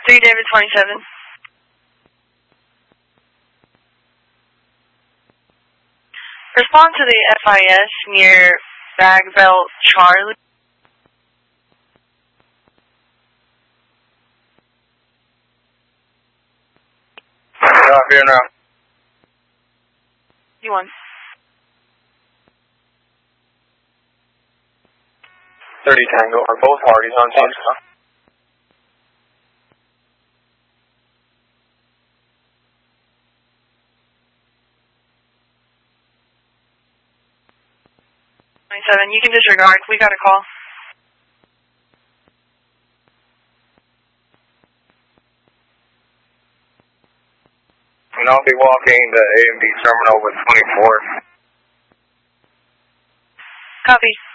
3 David 27. Respond to the FIS near Bag Belt Charlie. Here now. You won. 30 Tango. Are both parties on scene? You can disregard. We got a call. And I'll be walking the A&B terminal with 24. Copy.